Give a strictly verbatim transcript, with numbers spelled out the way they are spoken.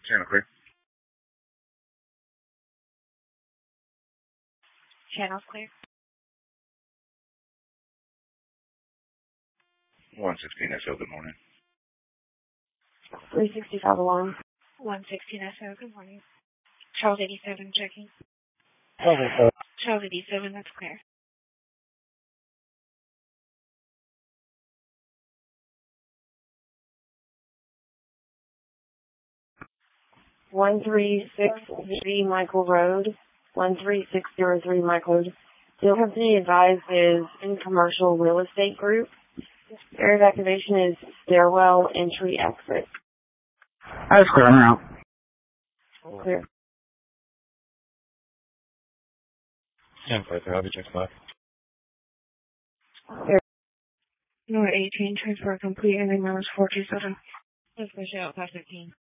Channel clear. Channel's clear. one sixteen S O, good morning. three sixty-five alarm. one sixteen S O, good morning. Charles eighty-seven checking. Okay. Charles eighty-seven, that's clear. one three six three Michael Road. one three six zero three Michael Road. The company advised is in commercial real estate group. Area of activation is stairwell entry exit. That's clear. I'm out. Clear. ten five, I'll be checking back. Clear. Number eighteen, transfer complete, and the number is four two seven. Let's push out past fifteen.